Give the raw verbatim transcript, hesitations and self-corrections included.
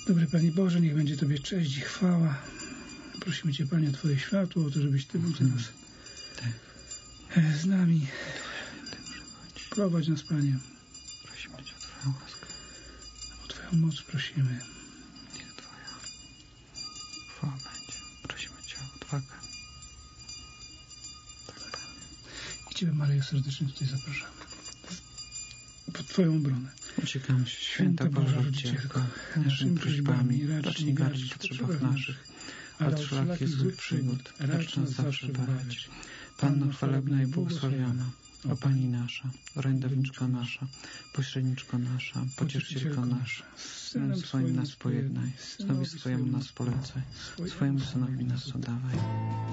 Dobry Panie Boże, niech będzie Tobie cześć i chwała. Prosimy Cię, Panie, o Twoje światło, o to, żebyś Ty był teraz z nami. Prowadź nas, Panie. Prosimy Cię o Twoją łaskę. O Twoją moc prosimy. Niech Twoja chwała będzie. Prosimy Cię o odwagę. Tak, Panie. I Ciebie, Maryjo, serdecznie tutaj zapraszamy. Pod Twoją obronę. Uciekamy się, święta Boża Rodzicielko, naszymi prośbami racz nie garść w potrzebach naszych, a od wszelakich złych przygód racz nas zawsze bawić. Panno chwalebna i błogosławiona, o Pani nasza, orędowniczko nasza, pośredniczko nasza, pocieszycielko nasza, z Synem swoim nas pojednaj, synowi swojemu nas polecaj, swojemu Synowi nas oddawaj.